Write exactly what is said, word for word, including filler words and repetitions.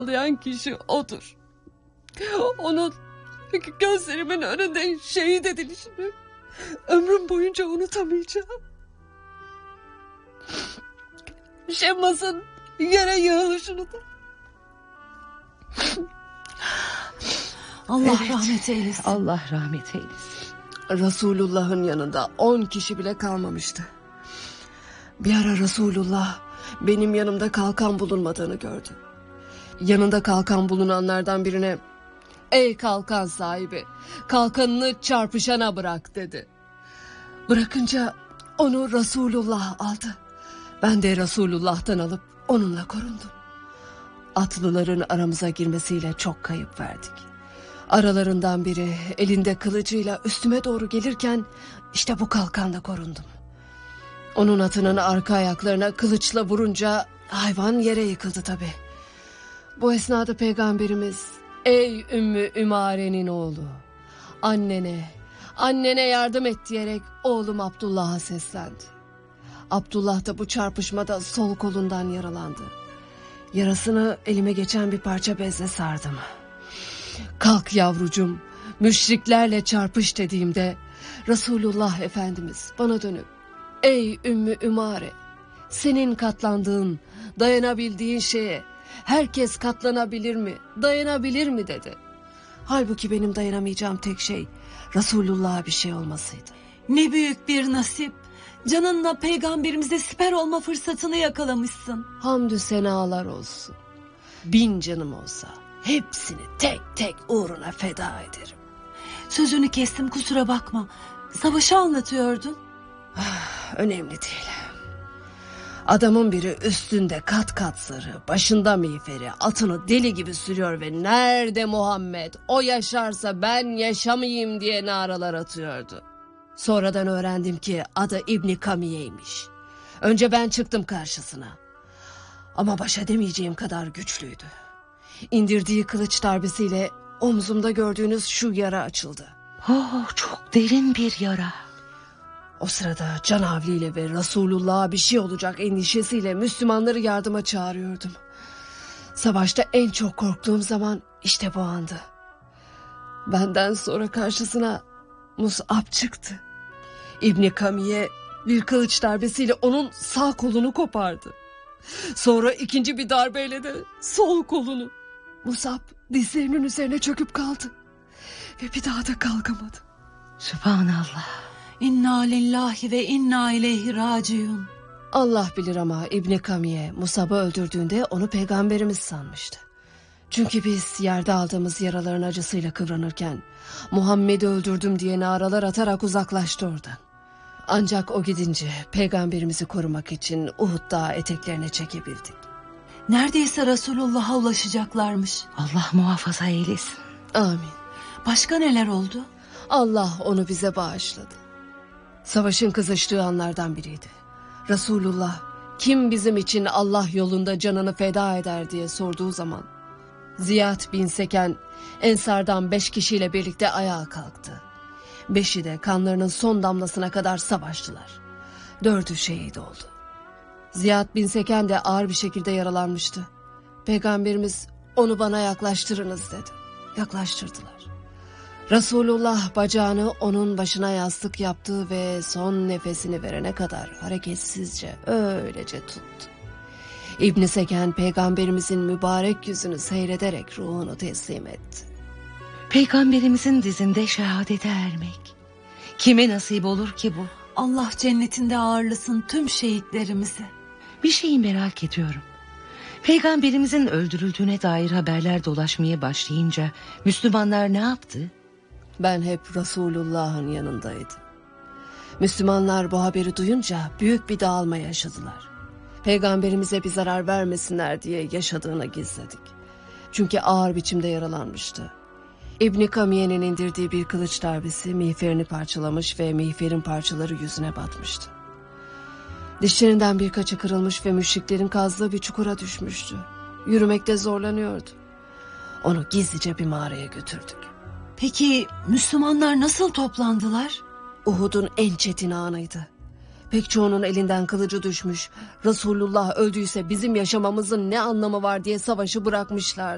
ağlayan kişi odur. Onun gözlerimin önünde şehit edilişini ömrüm boyunca unutamayacağım. Şemmas'ın yere yığılışını da. Allah Evet. rahmet eylesin. Allah rahmet eylesin. Resulullah'ın yanında on kişi bile kalmamıştı. Bir ara Resulullah benim yanımda kalkan bulunmadığını gördü. Yanında kalkan bulunanlardan birine "Ey kalkan sahibi, kalkanını çarpışana bırak" dedi. Bırakınca onu Resulullah aldı. Ben de Resulullah'tan alıp onunla korundum. Atlıların aramıza girmesiyle çok kayıp verdik. Aralarından biri elinde kılıcıyla üstüme doğru gelirken işte bu kalkanla korundum. Onun atının arka ayaklarına kılıçla vurunca hayvan yere yıkıldı tabii. Bu esnada Peygamberimiz "Ey Ümmü Ümare'nin oğlu, annene, annene yardım et" diyerek oğlum Abdullah'a seslendi. Abdullah da bu çarpışmada sol kolundan yaralandı. Yarasını elime geçen bir parça bezle sardım. "Kalk yavrucum, müşriklerle çarpış" dediğimde Resulullah Efendimiz bana dönüp "Ey Ümmü Ümare, senin katlandığın, dayanabildiğin şeye herkes katlanabilir mi, dayanabilir mi?" dedi. Halbuki benim dayanamayacağım tek şey Resulullah'a bir şey olmasıydı. Ne büyük bir nasip. Canınla peygamberimize siper olma fırsatını yakalamışsın. Hamdü senalar olsun. Bin canım olsa hepsini tek tek uğruna feda ederim. Sözünü kestim, kusura bakma. Savaşı anlatıyordun. Önemli değil. Adamın biri üstünde kat kat zırhı, başında miğferi, atını deli gibi sürüyor ve "Nerede Muhammed? O yaşarsa ben yaşamayayım" diye naralar atıyordu. Sonradan öğrendim ki adı İbni Kamiye'ymiş. Önce ben çıktım karşısına. Ama baş edemeyeceğim kadar güçlüydü. İndirdiği kılıç darbesiyle omzumda gördüğünüz şu yara açıldı. Oh, çok derin bir yara. O sırada canavliyle ve Resulullah'a bir şey olacak endişesiyle Müslümanları yardıma çağırıyordum. Savaşta en çok korktuğum zaman işte bu andı. Benden sonra karşısına Mus'ab çıktı. İbni Kamiye bir kılıç darbesiyle onun sağ kolunu kopardı. Sonra ikinci bir darbeyle de sol kolunu. Mus'ab dizlerinin üzerine çöküp kaldı ve bir daha da kalkamadı. Sübhanallah. İnna lillahi ve inna ileyhi raciun. Allah bilir ama İbni Kamiye Mus'ab'ı öldürdüğünde onu peygamberimiz sanmıştı. Çünkü biz yerde aldığımız yaraların acısıyla kıvranırken "Muhammed'i öldürdüm" diye naralar atarak uzaklaştı oradan. Ancak o gidince peygamberimizi korumak için Uhud Dağı eteklerine çekebildik. Neredeyse Resulullah'a ulaşacaklarmış. Allah muhafaza eylesin. Amin. Başka neler oldu? Allah onu bize bağışladı. Savaşın kızıştığı anlardan biriydi. Resulullah "Kim bizim için Allah yolunda canını feda eder?" diye sorduğu zaman Ziyad bin Seken Ensardan beş kişiyle birlikte ayağa kalktı. Beşi de kanlarının son damlasına kadar savaştılar. Dördü şehit oldu. Ziyad bin Seken de ağır bir şekilde yaralanmıştı. Peygamberimiz "Onu bana yaklaştırınız" dedi. Yaklaştırdılar. Resulullah bacağını onun başına yastık yaptı ve son nefesini verene kadar hareketsizce öylece tuttu. İbn Seken peygamberimizin mübarek yüzünü seyrederek ruhunu teslim etti. Peygamberimizin dizinde şehadete ermek. Kime nasip olur ki bu? Allah cennetinde ağırlasın tüm şehitlerimizi. Bir şeyi merak ediyorum. Peygamberimizin öldürüldüğüne dair haberler dolaşmaya başlayınca Müslümanlar ne yaptı? Ben hep Resulullah'ın yanındaydım. Müslümanlar bu haberi duyunca büyük bir dağılma yaşadılar. Peygamberimize bir zarar vermesinler diye yaşadığını gizledik. Çünkü ağır biçimde yaralanmıştı. İbni Kamiye'nin indirdiği bir kılıç darbesi miğferini parçalamış ve miğferin parçaları yüzüne batmıştı. Dişlerinden birkaçı kırılmış ve müşriklerin kazdığı bir çukura düşmüştü. Yürümekte zorlanıyordu. Onu gizlice bir mağaraya götürdük. Peki Müslümanlar nasıl toplandılar? Uhud'un en çetin anıydı. Pek çoğunun elinden kılıcı düşmüş. Resulullah öldüyse bizim yaşamamızın ne anlamı var diye savaşı bırakmışlardı.